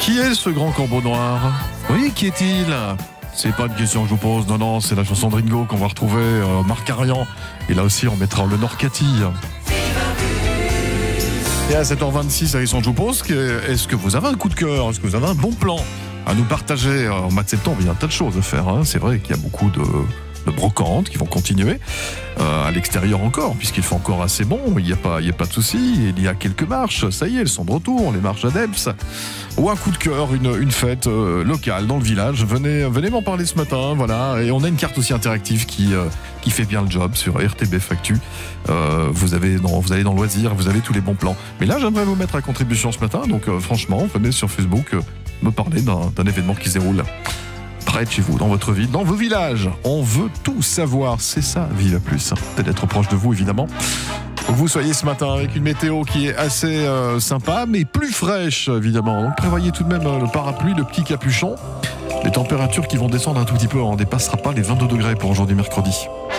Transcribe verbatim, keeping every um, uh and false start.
Qui est ce grand corbeau noir? Oui, qui est-il? C'est pas une question que je vous pose, non, non, c'est la chanson de Ringo qu'on va retrouver, euh, Marc Arian. Et là aussi, on mettra le Norcati. Et à sept heures vingt-six, Hérisson, je vous pose, est-ce que vous avez un coup de cœur? Est-ce que vous avez un bon plan à nous partager? En mois de septembre, il y a un tas de choses à faire. Hein. C'est vrai qu'il y a beaucoup de, de brocantes qui vont continuer. Euh, à l'extérieur encore, puisqu'il fait encore assez bon. Il n'y a pas, il y a pas de souci. Il y a quelques marches. Ça y est, elles sont de retour. Les marches Adepts. Ou un coup de cœur, une, une fête euh, locale dans le village. Venez, venez m'en parler ce matin. Voilà. Et on a une carte aussi interactive qui, euh, qui fait bien le job sur R T B F Actu. Euh, vous, avez dans, vous allez dans Loisirs, vous avez tous les bons plans. Mais là, j'aimerais vous mettre à contribution ce matin. Donc, euh, franchement, venez sur Facebook euh, me parler d'un, d'un événement qui se déroule près de chez vous, dans votre ville, dans vos villages. On veut tout savoir. C'est ça, Viva Plus. Peut-être être proche de vous, évidemment. Faut que vous soyez ce matin avec une météo qui est assez euh, sympa, mais plus fraîche, évidemment. Donc, prévoyez tout de même euh, le parapluie, le petit capuchon. Les températures qui vont descendre un tout petit peu. On ne dépassera pas les vingt-deux degrés pour aujourd'hui, mercredi.